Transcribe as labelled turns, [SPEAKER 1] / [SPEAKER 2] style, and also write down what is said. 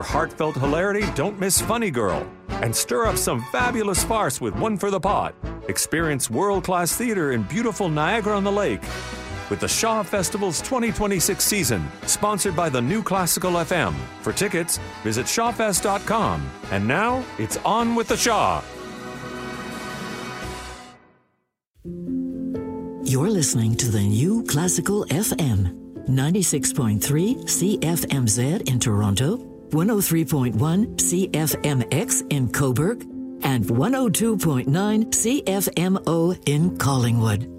[SPEAKER 1] heartfelt hilarity, don't miss Funny Girl. And stir up some fabulous farce with One for the Pot. Experience world-class theater in beautiful Niagara-on-the-Lake with the Shaw Festival's 2026 season, sponsored by the New Classical FM. For tickets, visit shawfest.com. And now, it's on with the Shaw.
[SPEAKER 2] You're listening to the New Classical FM, 96.3 CFMZ in Toronto, 103.1 CFMX in Cobourg, and 102.9 CFMO in Collingwood.